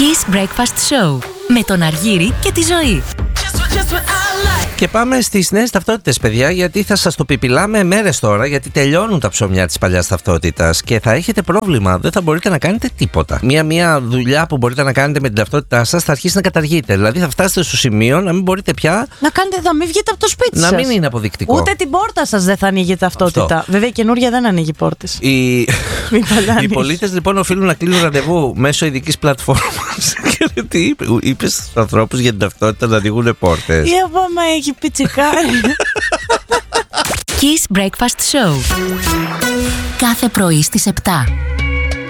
Kiss Breakfast Show με τον Αργύρη και τη Ζωή. Και πάμε στις νέες ταυτότητες, παιδιά, γιατί θα σας το πιπιλάμε μέρες τώρα, γιατί τελειώνουν τα ψωμιά της παλιάς ταυτότητας και θα έχετε πρόβλημα. Δεν θα μπορείτε να κάνετε τίποτα. Μία δουλειά που μπορείτε να κάνετε με την ταυτότητά σας θα αρχίσει να καταργείται. Δηλαδή θα φτάσετε στο σημείο να μην μπορείτε πια να μην βγείτε από το σπίτι σας. Να μην είναι αποδεικτικό. Ούτε την πόρτα σας δεν θα ανοίγει ταυτότητα. Αυτό. Βέβαια η καινούρια δεν ανοίγει πόρτες. Οι πολίτες λοιπόν οφείλουν να κλείνουν ραντεβού μέσω ειδικής πλατφόρμας. Και τι είπες στους ανθρώπους για την ταυτότητα να ανοίγουν πόρτες? Η Obama έχει πιτσικάρει. Kiss Breakfast Show. Κάθε πρωί στις 7.